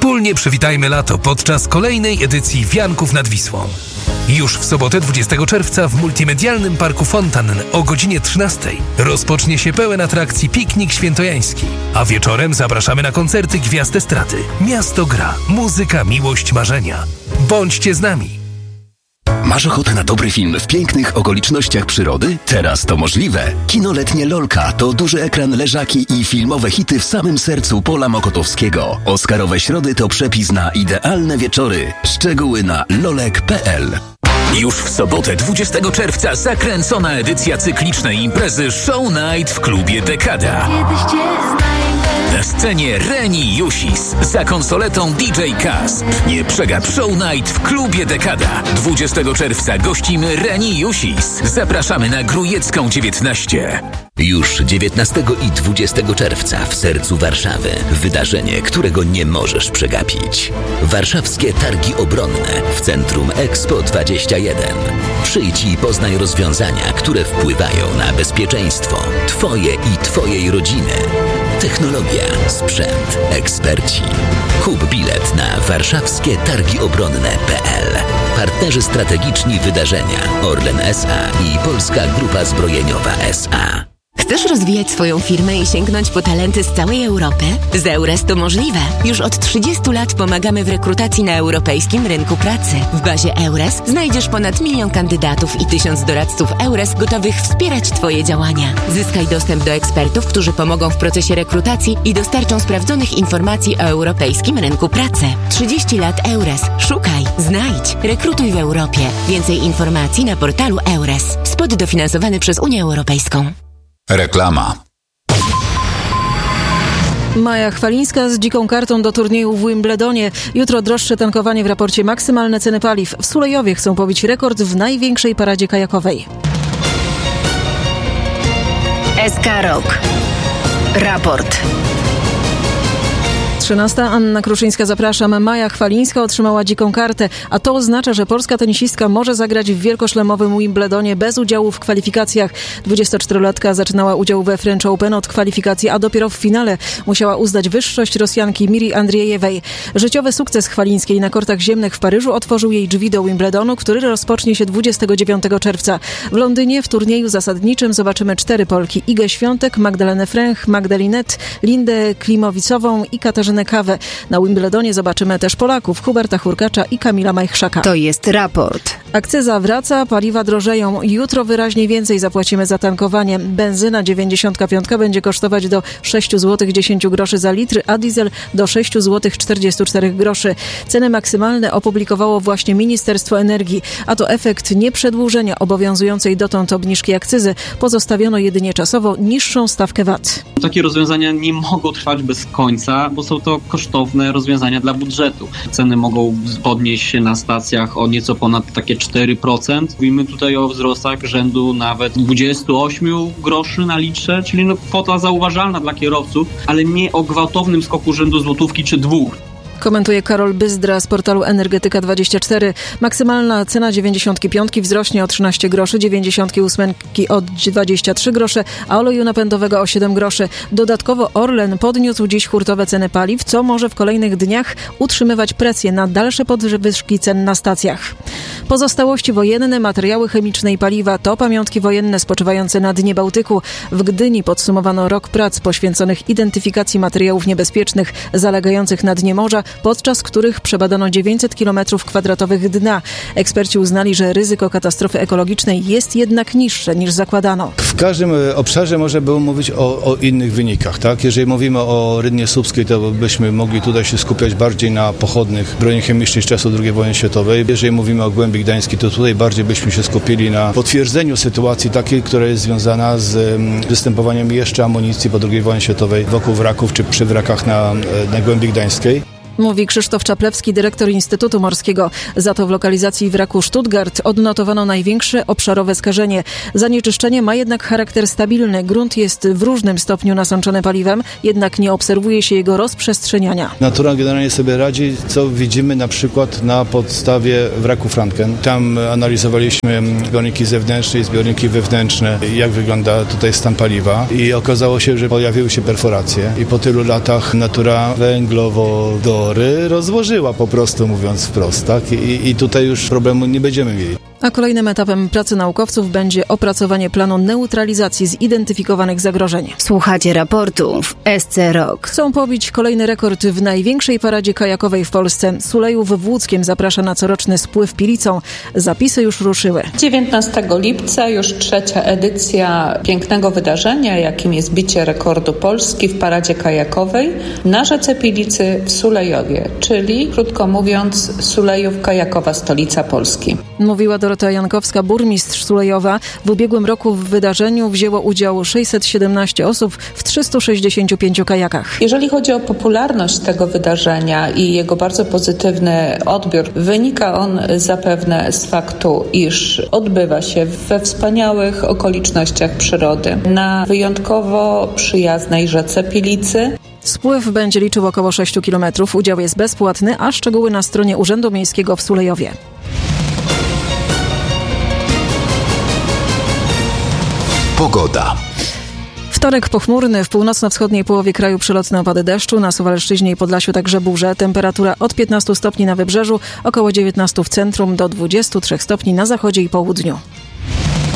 Wspólnie przywitajmy lato podczas kolejnej edycji Wianków nad Wisłą. Już w sobotę 20 czerwca w multimedialnym parku Fontann o godzinie 13 rozpocznie się pełen atrakcji piknik świętojański, a wieczorem zapraszamy na koncerty gwiazd estrady. Miasto gra, muzyka, miłość, marzenia. Bądźcie z nami! Masz ochotę na dobry film w pięknych okolicznościach przyrody? Teraz to możliwe. Kino letnie Lolka to duży ekran, leżaki i filmowe hity w samym sercu pola mokotowskiego. Oscarowe środy to przepis na idealne wieczory. Szczegóły na lolek.pl. Już w sobotę 20 czerwca zakręcona edycja cyklicznej imprezy Show Night w klubie Dekada. Na scenie Reni Jusis, za konsoletą DJ Kasp. Nie przegap Show Night w klubie Dekada. 20 czerwca gościmy Reni Jusis. Zapraszamy na Grujecką 19. Już 19 i 20 czerwca w sercu Warszawy. Wydarzenie, którego nie możesz przegapić. Warszawskie Targi Obronne w centrum Expo 21. Przyjdź i poznaj rozwiązania, które wpływają na bezpieczeństwo Twoje i Twojej rodziny. Technologia, sprzęt, eksperci. Kup bilet na warszawskie-targiobronne.pl. Partnerzy strategiczni wydarzenia Orlen S.A. i Polska Grupa Zbrojeniowa S.A. Chcesz rozwijać swoją firmę i sięgnąć po talenty z całej Europy? Z EURES to możliwe. Już od 30 lat pomagamy w rekrutacji na europejskim rynku pracy. W bazie EURES znajdziesz ponad 1 000 000 kandydatów i 1000 doradców EURES gotowych wspierać Twoje działania. Zyskaj dostęp do ekspertów, którzy pomogą w procesie rekrutacji i dostarczą sprawdzonych informacji o europejskim rynku pracy. 30 lat EURES. Szukaj, znajdź, rekrutuj w Europie. Więcej informacji na portalu EURES. Spot dofinansowany przez Unię Europejską. Reklama. Maja Chwalińska z dziką kartą do turnieju w Wimbledonie. Jutro droższe tankowanie w raporcie maksymalne ceny paliw. W Sulejowie chcą pobić rekord w największej paradzie kajakowej. SK Rok. Raport. 13. Anna Kruszyńska, zapraszam. Maja Chwalińska otrzymała dziką kartę, a to oznacza, że polska tenisistka może zagrać w wielkoszlemowym Wimbledonie bez udziału w kwalifikacjach. 24-latka zaczynała udział we French Open od kwalifikacji, a dopiero w finale musiała uznać wyższość Rosjanki Miri Andriejewej. Życiowy sukces Chwalińskiej na kortach ziemnych w Paryżu otworzył jej drzwi do Wimbledonu, który rozpocznie się 29 czerwca. W Londynie w turnieju zasadniczym zobaczymy 4 Polki: Igę Świątek, Magdalenę Fręch, Magdalinę, Lindę Klimowicową i Katarzynę Kawę. Na Wimbledonie zobaczymy też Polaków: Huberta Hurkacza i Kamila Majchrzaka. To jest raport. Akcyza wraca, paliwa drożeją. Jutro wyraźnie więcej zapłacimy za tankowanie. Benzyna 95 będzie kosztować do 6 zł 10 groszy za litr, a diesel do 6 zł 44 groszy. Ceny maksymalne opublikowało właśnie Ministerstwo Energii, a to efekt nieprzedłużenia obowiązującej dotąd obniżki akcyzy. Pozostawiono jedynie czasowo niższą stawkę VAT. Takie rozwiązania nie mogą trwać bez końca, bo są to kosztowne rozwiązania dla budżetu. Ceny mogą podnieść się na stacjach o nieco ponad takie 4%. Mówimy tutaj o wzrostach rzędu nawet 28 groszy na litrze, czyli kwota zauważalna dla kierowców, ale nie o gwałtownym skoku rzędu złotówki czy 2. Komentuje Karol Byzdra z portalu Energetyka24. Maksymalna cena 95 wzrośnie o 13 groszy, 98 o 23 grosze, a oleju napędowego o 7 groszy. Dodatkowo Orlen podniósł dziś hurtowe ceny paliw, co może w kolejnych dniach utrzymywać presję na dalsze podwyżki cen na stacjach. Pozostałości wojenne, materiały chemiczne i paliwa to pamiątki wojenne spoczywające na dnie Bałtyku. W Gdyni podsumowano rok prac poświęconych identyfikacji materiałów niebezpiecznych zalegających na dnie morza, podczas których przebadano 900 km² dna. Eksperci uznali, że ryzyko katastrofy ekologicznej jest jednak niższe niż zakładano. W każdym obszarze można było mówić o innych wynikach, tak? Jeżeli mówimy o Rydnie Słupskiej, to byśmy mogli tutaj się skupiać bardziej na pochodnych broni chemicznej z czasu II wojny światowej. Jeżeli mówimy o Głębi Gdańskiej, to tutaj bardziej byśmy się skupili na potwierdzeniu sytuacji takiej, która jest związana z występowaniem jeszcze amunicji po II wojnie światowej wokół wraków czy przy wrakach na Głębi Gdańskiej. Mówi Krzysztof Czaplewski, dyrektor Instytutu Morskiego. Za to w lokalizacji wraku Stuttgart odnotowano największe obszarowe skażenie. Zanieczyszczenie ma jednak charakter stabilny. Grunt jest w różnym stopniu nasączony paliwem, jednak nie obserwuje się jego rozprzestrzeniania. Natura generalnie sobie radzi, co widzimy na przykład na podstawie wraku Franken. Tam analizowaliśmy zbiorniki zewnętrzne i zbiorniki wewnętrzne, jak wygląda tutaj stan paliwa i okazało się, że pojawiły się perforacje i po tylu latach natura węglowo tory rozłożyła, po prostu mówiąc wprost, tak? I tutaj już problemu nie będziemy mieli. A kolejnym etapem pracy naukowców będzie opracowanie planu neutralizacji zidentyfikowanych zagrożeń. Słuchacie raportu w SC Rok. Chcą pobić kolejny rekord w największej paradzie kajakowej w Polsce. Sulejów w Łódzkiem zaprasza na coroczny spływ Pilicą. Zapisy już ruszyły. 19 lipca już 3. edycja pięknego wydarzenia, jakim jest bicie rekordu Polski w paradzie kajakowej na rzece Pilicy w Sulejowie, czyli krótko mówiąc Sulejów kajakowa stolica Polski. Mówiła Dorota Jankowska, burmistrz Sulejowa. W ubiegłym roku w wydarzeniu wzięło udział 617 osób w 365 kajakach. Jeżeli chodzi o popularność tego wydarzenia i jego bardzo pozytywny odbiór, wynika on zapewne z faktu, iż odbywa się we wspaniałych okolicznościach przyrody na wyjątkowo przyjaznej rzece Pilicy. Spływ będzie liczył około 6 km. Udział jest bezpłatny, a szczegóły na stronie Urzędu Miejskiego w Sulejowie. Pogoda. Wtorek pochmurny, w północno-wschodniej połowie kraju przelotne opady deszczu, na Suwalszczyźnie i Podlasiu także burze. Temperatura od 15 stopni na wybrzeżu, około 19 w centrum, do 23 stopni na zachodzie i południu.